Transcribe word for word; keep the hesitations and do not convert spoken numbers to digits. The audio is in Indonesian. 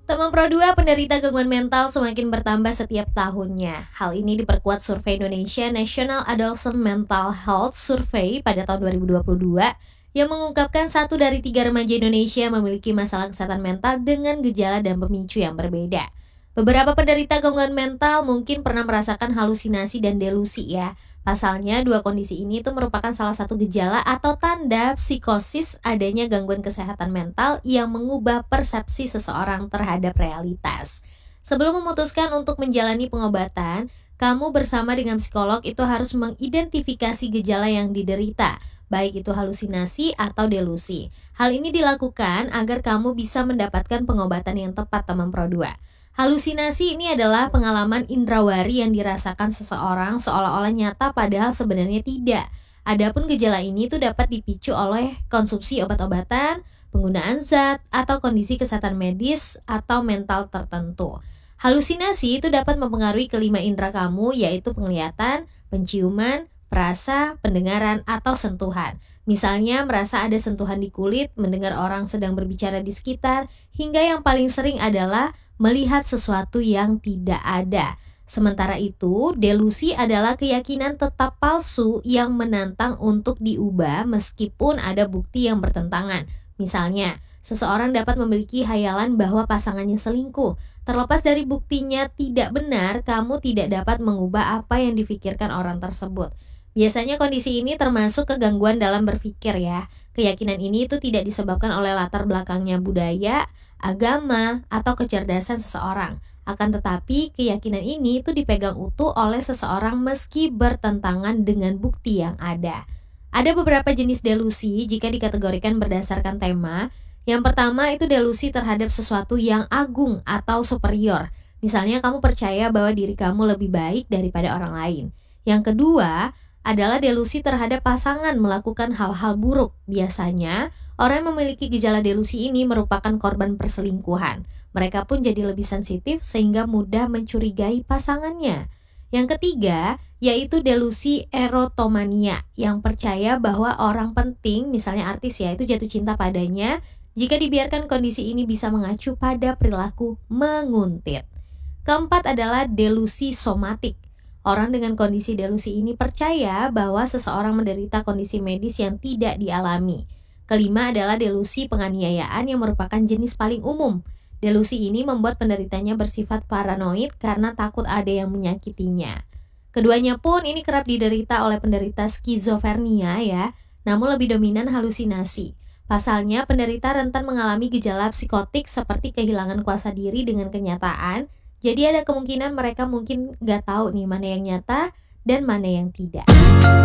Teman Pro dua penderita gangguan mental semakin bertambah setiap tahunnya. Hal ini diperkuat survei Indonesia National Adolescent Mental Health Survey pada tahun dua ribu dua puluh dua yang mengungkapkan satu dari tiga remaja Indonesia memiliki masalah kesehatan mental dengan gejala dan pemicu yang berbeda. Beberapa penderita gangguan mental mungkin pernah merasakan halusinasi dan delusi ya. Pasalnya, dua kondisi ini itu merupakan salah satu gejala atau tanda psikosis adanya gangguan kesehatan mental yang mengubah persepsi seseorang terhadap realitas. Sebelum memutuskan untuk menjalani pengobatan, kamu bersama dengan psikolog itu harus mengidentifikasi gejala yang diderita, baik itu halusinasi atau delusi. Hal ini dilakukan agar kamu bisa mendapatkan pengobatan yang tepat, teman Pro dua. Halusinasi ini adalah pengalaman indrawari yang dirasakan seseorang seolah-olah nyata padahal sebenarnya tidak. Adapun gejala ini tuh dapat dipicu oleh konsumsi obat-obatan, penggunaan zat, atau kondisi kesehatan medis atau mental tertentu. Halusinasi itu dapat mempengaruhi kelima indera kamu, yaitu penglihatan, penciuman, perasa, pendengaran, atau sentuhan. Misalnya merasa ada sentuhan di kulit, mendengar orang sedang berbicara di sekitar, hingga yang paling sering adalah melihat sesuatu yang tidak ada. Sementara itu, delusi adalah keyakinan tetap palsu yang menantang untuk diubah meskipun ada bukti yang bertentangan. Misalnya, seseorang dapat memiliki hayalan bahwa pasangannya selingkuh. Terlepas dari buktinya tidak benar, kamu tidak dapat mengubah apa yang difikirkan orang tersebut. Biasanya kondisi ini termasuk kegangguan dalam berpikir ya. Keyakinan ini itu tidak disebabkan oleh latar belakangnya budaya, agama, atau kecerdasan seseorang. Akan tetapi, keyakinan ini itu dipegang utuh oleh seseorang meski bertentangan dengan bukti yang ada. Ada beberapa jenis delusi jika dikategorikan berdasarkan tema. Yang pertama itu delusi terhadap sesuatu yang agung atau superior. Misalnya kamu percaya bahwa diri kamu lebih baik daripada orang lain. Yang kedua adalah delusi terhadap pasangan melakukan hal-hal buruk. Biasanya, orang yang memiliki gejala delusi ini merupakan korban perselingkuhan. Mereka pun jadi lebih sensitif sehingga mudah mencurigai pasangannya. Yang ketiga, yaitu delusi erotomania, yang percaya bahwa orang penting, misalnya artis ya, itu jatuh cinta padanya jika dibiarkan kondisi ini bisa mengacu pada perilaku menguntit. Keempat adalah delusi somatik. Orang dengan kondisi delusi ini percaya bahwa seseorang menderita kondisi medis yang tidak dialami. Kelima adalah delusi penganiayaan yang merupakan jenis paling umum. Delusi ini membuat penderitanya bersifat paranoid karena takut ada yang menyakitinya. Keduanya pun ini kerap diderita oleh penderita skizofrenia ya, namun lebih dominan halusinasi. Pasalnya penderita rentan mengalami gejala psikotik seperti kehilangan kuasa diri dengan kenyataan. Jadi ada kemungkinan mereka mungkin gak tahu nih mana yang nyata dan mana yang tidak.